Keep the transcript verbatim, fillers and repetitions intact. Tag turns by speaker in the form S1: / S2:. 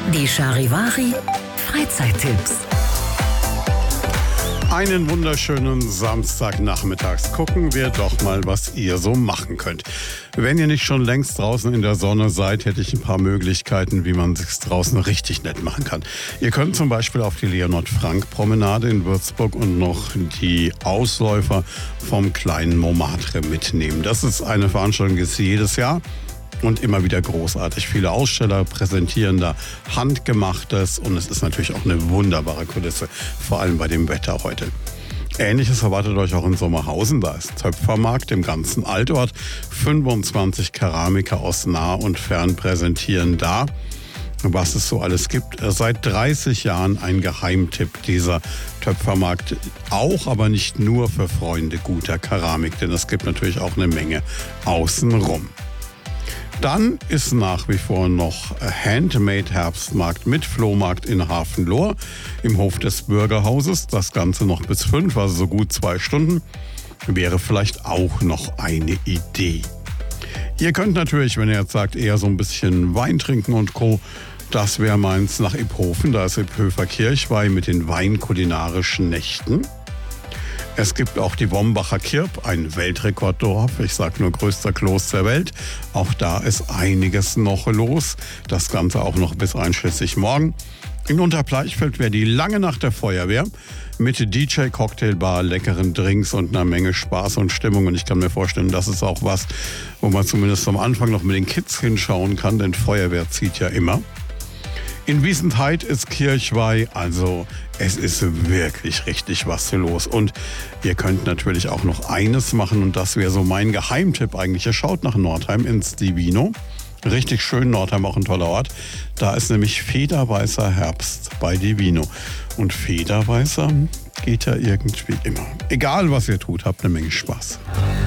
S1: Die Charivari Freizeittipps.
S2: Einen wunderschönen Samstagnachmittags. Gucken wir doch mal, was ihr so machen könnt. Wenn ihr nicht schon längst draußen in der Sonne seid, hätte ich ein paar Möglichkeiten, wie man es draußen richtig nett machen kann. Ihr könnt zum Beispiel auf die Leonhard-Frank-Promenade in Würzburg und noch die Ausläufer vom kleinen Montmartre mitnehmen. Das ist eine Veranstaltung, die ist jedes Jahr. Und immer wieder großartig. Viele Aussteller präsentieren da Handgemachtes und es ist natürlich auch eine wunderbare Kulisse, vor allem bei dem Wetter heute. Ähnliches erwartet euch auch in Sommerhausen. Da ist Töpfermarkt im ganzen Altort. fünfundzwanzig Keramiker aus nah und fern präsentieren da, was es so alles gibt. Seit dreißig Jahren ein Geheimtipp, dieser Töpfermarkt. Auch, aber nicht nur für Freunde guter Keramik, denn es gibt natürlich auch eine Menge außenrum. Dann ist nach wie vor noch Handmade-Herbstmarkt mit Flohmarkt in Hafenlohr im Hof des Bürgerhauses. Das Ganze noch bis fünf, also so gut zwei Stunden. Wäre vielleicht auch noch eine Idee. Ihr könnt natürlich, wenn ihr jetzt sagt, eher so ein bisschen Wein trinken und Co., das wäre meins nach Iphofen. Da ist Iphofer Kirchweih mit den weinkulinarischen Nächten. Es gibt auch die Wombacher Kirb, ein Weltrekorddorf. Ich sage nur größter Kloß der Welt. Auch da ist einiges noch los. Das Ganze auch noch bis einschließlich morgen. In Unterbleichfeld wäre die lange Nacht der Feuerwehr mit D J, Cocktailbar, leckeren Drinks und einer Menge Spaß und Stimmung. Und ich kann mir vorstellen, das ist auch was, wo man zumindest am Anfang noch mit den Kids hinschauen kann, denn Feuerwehr zieht ja immer. In Wiesentheid ist Kirchweih, also es ist wirklich richtig was los. Und ihr könnt natürlich auch noch eines machen und das wäre so mein Geheimtipp eigentlich. Ihr schaut nach Nordheim ins Divino. Richtig schön, Nordheim auch ein toller Ort. Da ist nämlich Federweißer Herbst bei Divino. Und Federweißer geht ja irgendwie immer. Egal was ihr tut, habt eine Menge Spaß.